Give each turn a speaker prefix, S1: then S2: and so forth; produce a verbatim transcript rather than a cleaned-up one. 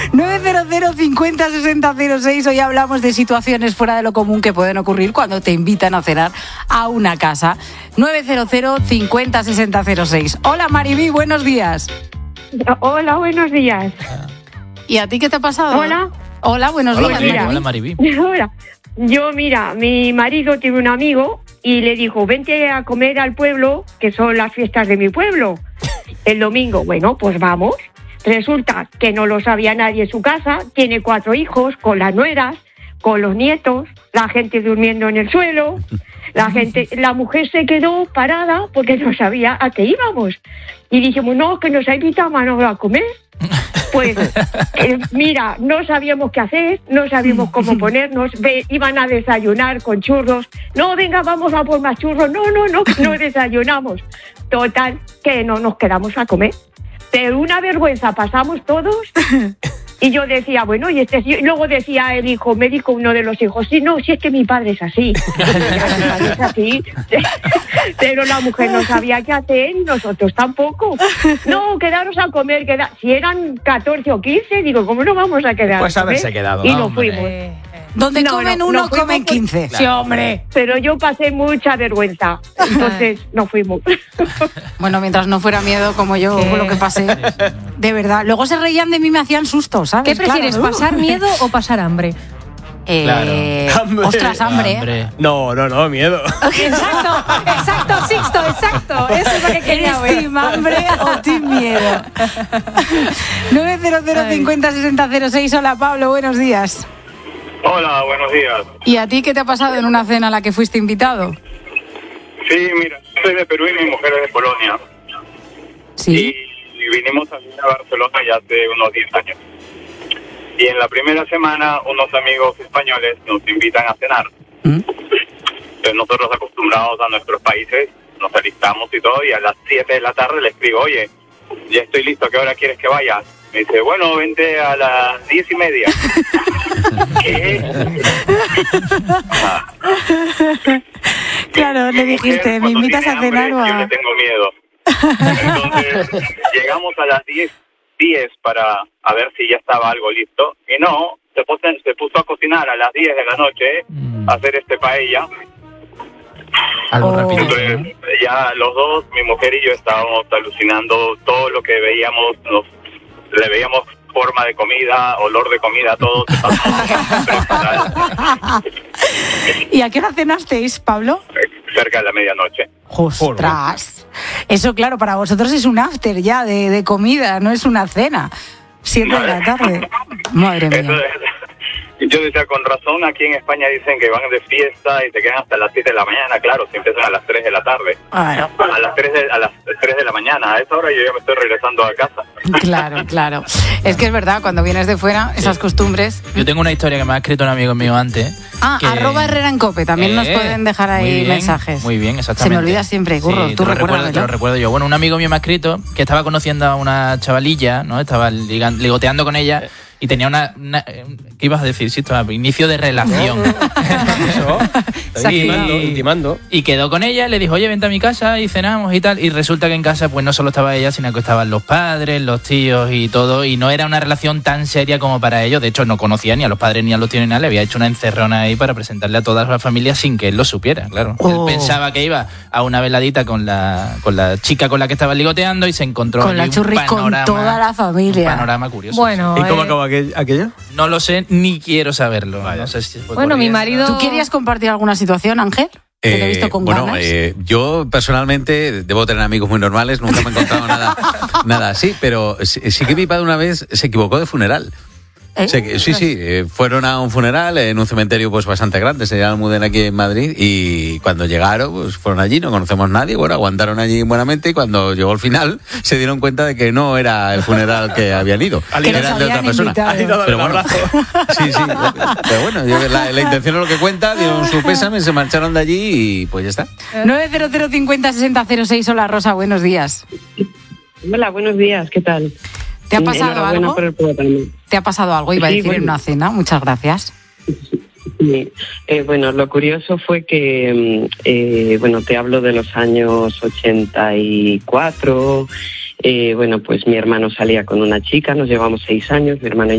S1: nueve cero cero cincuenta sesenta cero seis. Hoy hablamos de situaciones fuera de lo común que pueden ocurrir cuando te invitan a cenar a una casa. nueve cero cero cincuenta sesenta cero seis. Hola Maribí, buenos días.
S2: Hola, buenos días.
S1: ¿Y a ti qué te ha pasado?
S2: Hola.
S1: Hola, buenos
S3: Hola,
S1: días.
S3: Maribí.
S1: Maribí.
S3: Hola, Maribí.
S2: Hola. Yo, mira, mi marido tiene un amigo y le dijo, vente a comer al pueblo, que son las fiestas de mi pueblo, el domingo. Bueno, pues vamos. Resulta que no lo sabía nadie en su casa, tiene cuatro hijos, con las nueras, con los nietos, la gente durmiendo en el suelo, la gente, la mujer se quedó parada porque no sabía a qué íbamos. Y dijimos, no, que nos ha invitado a Manolo a comer. Pues, eh, mira, no sabíamos qué hacer, no sabíamos cómo ponernos, ve, iban a desayunar con churros. No, venga, vamos a por más churros. No, no, no, no desayunamos. Total, que no nos quedamos a comer. Pero una vergüenza pasamos todos. Y yo decía, bueno, y este y luego decía el hijo, me dijo uno de los hijos, sí, no, si es que mi padre es así. Mi padre es así. Pero la mujer no sabía qué hacer y nosotros tampoco. No, quedaros a comer, queda... si eran catorce o quince, digo, ¿cómo no vamos a quedar?
S4: Pues haberse quedado.
S2: Y nos
S3: Hombre.
S2: fuimos.
S1: Donde
S2: No,
S1: comen
S2: no,
S1: uno,
S2: no fuimos
S1: comen
S2: por-
S1: quince.
S4: Sí, hombre.
S2: Pero yo pasé mucha vergüenza, entonces no fuimos.
S1: Bueno, mientras no fuera miedo como yo,
S5: ¿Qué?
S1: lo que pasé, de verdad. Luego se reían de mí, me hacían sustos, ¿sabes?
S5: ¿Qué prefieres,
S1: Claro.
S5: pasar miedo o pasar hambre?
S1: Eh,
S4: Claro.
S1: Ostras, hambre.
S3: Hombre.
S4: No, no, no, miedo.
S5: Exacto, exacto, Sixto, exacto. Eso es lo que quería
S1: ¿Eres
S5: ver.
S1: team hambre o team miedo? nueve cero cero cincuenta sesenta cero seis. Hola Pablo, buenos días.
S6: Hola, buenos días.
S1: ¿Y a ti qué te ha pasado en una cena a la que fuiste invitado?
S6: Sí, mira, soy de Perú y mi mujer es de Polonia.
S1: Sí.
S6: Y vinimos a vivir a Barcelona ya hace unos diez años. Y en la primera semana unos amigos españoles nos invitan a cenar.
S1: ¿Mm?
S6: Entonces nosotros acostumbrados a nuestros países, nos alistamos y todo, y a las siete de la tarde le escribo, oye, ya estoy listo, ¿a qué hora quieres que vaya? Me dice, bueno, vente a las diez y media. ¿Qué? Ah.
S1: Claro, le
S6: Mi
S1: dijiste,
S6: mujer,
S1: ¿me
S6: cuando
S1: invitas
S6: tiene
S1: a cenar
S6: hambre,
S1: o
S6: Yo
S1: a...?
S6: le tengo miedo. Entonces, llegamos a las diez, diez para a ver si ya estaba algo listo. Y no, se puso, se puso a cocinar a las diez de la noche,
S3: Mm.
S6: a hacer este paella.
S3: Algo
S1: Oh.
S3: rápido.
S6: Entonces, ya los dos, mi mujer y yo, estábamos alucinando todo lo que veíamos, nos, le veíamos forma de comida, olor de comida, todo.
S1: ¿Y a qué hora cenasteis, Pablo?
S6: Cerca de la medianoche.
S1: ¡Ostras! Eso, claro, para vosotros es un after ya de, de comida, no es una cena. Siete de la tarde. Madre
S6: Eso
S1: mía.
S6: es- Yo decía, con razón, aquí en España dicen que van de fiesta y se quedan hasta las siete de la mañana. Claro, si empiezan a las tres de la tarde.
S1: Bueno,
S6: A las tres de, a las tres de la mañana. A esa hora yo ya me estoy regresando a casa.
S1: claro, claro. Es que es verdad, cuando vienes de fuera, esas costumbres...
S3: Yo tengo una historia que me ha escrito un amigo mío antes.
S1: Ah,
S3: que-
S1: arroba Herrera en Cope, también nos
S3: Eh,
S1: pueden dejar ahí
S3: muy bien,
S1: mensajes.
S3: Muy bien, exactamente.
S1: Se me olvida siempre, Curro,
S3: Sí,
S1: tú
S3: te lo recuerdo,
S1: recuérdamelo.
S3: te lo recuerdo yo. Bueno, un amigo mío me ha escrito que estaba conociendo a una chavalilla, ¿no? Estaba ligan- ligoteando con ella y tenía una... una- ¿Qué ibas a decir, Sisto? Inicio de relación.
S4: Eso.
S1: Se ha
S4: Intimando,
S3: quedado.
S4: intimando.
S3: Y quedó con ella, le dijo, oye, vente a mi casa y cenamos y tal. Y resulta que en casa pues no solo estaba ella, sino que estaban los padres, los tíos y todo. Y no era una relación tan seria como para ellos. De hecho, no conocía ni a los padres ni a los tíos ni nada. Le había hecho una encerrona ahí para presentarle a toda la familia sin que él lo supiera, claro.
S1: Oh.
S3: Él pensaba que iba a una veladita con la, con la chica con la que estaba ligoteando y se encontró
S1: Con
S3: allí
S1: la
S3: un
S1: churri con
S3: panorama-
S1: toda la familia.
S3: Un panorama curioso.
S5: Bueno,
S4: ¿Y cómo
S5: eh,
S4: acabó aquel- aquello?
S3: No lo sé ni quiero saberlo. No sé si fue
S5: Bueno, mi
S3: corriendo.
S5: marido-
S1: ¿Tú querías compartir alguna situación, Ángel? Que te he visto con
S7: bueno,
S1: ganas.
S7: eh, yo personalmente debo tener amigos muy normales, nunca me he encontrado nada, nada así, pero sí, sí que mi padre una vez se equivocó de funeral.
S1: ¿Eh?
S7: Sé que- sí, sí, eh, fueron a un funeral en un cementerio pues bastante grande, se llama Almudena aquí en Madrid, y cuando llegaron, pues fueron allí, no conocemos nadie, bueno, aguantaron allí buenamente, y cuando llegó el final se dieron cuenta de que no era el funeral que habían ido,
S1: Que
S7: era
S1: nos
S7: el de otra
S1: habían
S7: persona.
S1: invitado.
S4: Ha ido a darle
S7: Pero
S4: un
S7: bueno,
S4: abrazo.
S7: sí, sí, pero bueno, yo- la, la intención es lo que cuenta, dieron su pésame, se marcharon de allí y pues ya está.
S1: nueve cero cero cincuenta sesenta cero seis. Hola, Rosa, buenos días.
S2: Hola, buenos días, ¿qué tal?
S1: ¿Te ha pasado
S2: Enhorabuena
S1: algo?
S2: por el programa.
S1: ¿Te ha pasado algo? Iba a
S2: Sí,
S1: decir en
S2: bueno.
S1: una cena. Muchas gracias.
S2: Sí. Eh, bueno, lo curioso fue que, mm, eh, bueno, te hablo de los años ochenta y cuatro. Eh, bueno, pues mi hermano salía con una chica, nos llevamos seis años, mi hermano y